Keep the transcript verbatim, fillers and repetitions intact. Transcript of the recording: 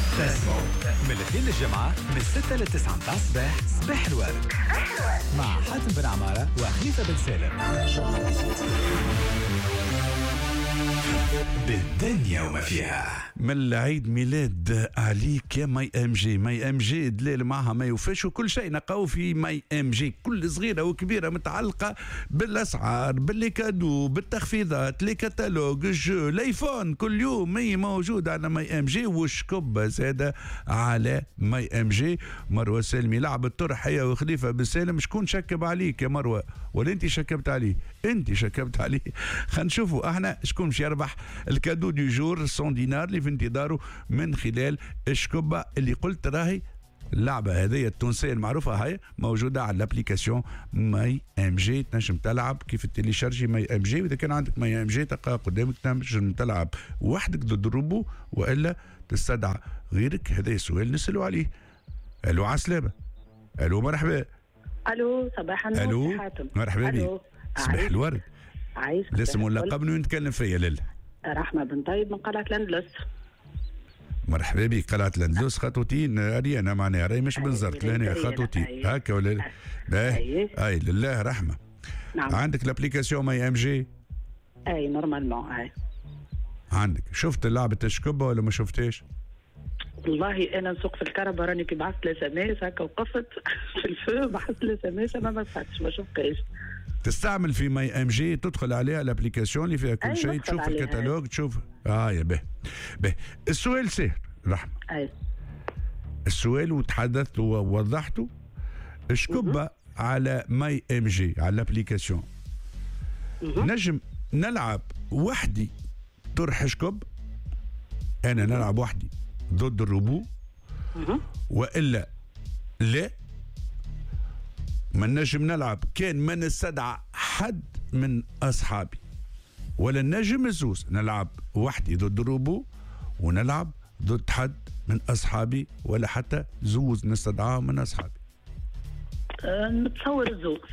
بسمو من الاثنين للجمعة من ستة لتسعة متاع الصباح. صباح الورد مع حاتم بن عمارة وخليفة بن سالم. بالدنيا وما فيها. من العيد ميلاد عليك يا ماي ام جي. ماي ام جي دليل معها ما يوفاش، وكل شيء نلقاو في ماي ام جي، كل صغيره وكبيره متعلقه بالاسعار، باللي كادو، بالتخفيضات، لي كتالوج، الجو، الايفون، كل يوم هي موجوده على ماي ام جي. وشكب زاده على ماي ام جي. مروه سالمي لعبت طرحيه وخليفه بن سالم. شكون شكب عليك يا مروه؟ ولا انت شكبت عليه؟ انت شكبت عليه. خلينا نشوفوا احنا شكون باش يربح الكادو دي جور مية دينار اللي في انتظاره من خلال الشكبه اللي قلت راهي اللعبه هذه التونسيه المعروفه هاي موجوده على الابليكاسيون ماي ام جي. تنجم تلعب كيف تيليشارجي ماي ام جي، واذا كان عندك ماي ام جي تلقى قدامك تنجم تلعب وحدك ضد الروبو والا تستدعى غيرك. هذا السؤال نسالوا عليه. الو عسلامه. الو مرحبا. الو صباح النور. الو حاتم. مرحبا بك. صباح الورد. عايش الاسم واللقب من نتكلم فيا لله. رحمه بن طيب من قلعه الاندلس. مرحبا بك. قلعه الاندلس خطوتين اريانا معناها راهي مش بنزرت لهنا خطوتين هكا ولا لا؟ اي لله رحمه. نعم. عندك الابليكاسيون ماي ام جي؟ اي نورمالمون. اي عندك. شفت لعبه الشكبه ولا ما شفتهاش؟ والله انا نسوق في الكهرباء راني كي بعثت لي سماس هكا وقفت في الفو بعثت لي سماس ما مسحتش ما شفتهاش. تستعمل في ماي ام جي، تدخل عليها الابليكاسيون اللي فيها كل شيء، تشوف الكتالوج، تشوف اه يا به به. السؤال سهل رحمه. اي السؤال وتحدثت ووضحته. شكبه على ماي ام جي على الابليكاسيون. نجم نلعب وحدي طرح شكب، انا نلعب وحدي ضد الروبو، والا لا ما نجم نلعب كان ما نستدعى حد من اصحابي، ولا نجم الزوز نلعب وحدي ضد الروبو ونلعب ضد حد من اصحابي، ولا حتى زوز نستدعاه من اصحابي. أه نتصور الزوز.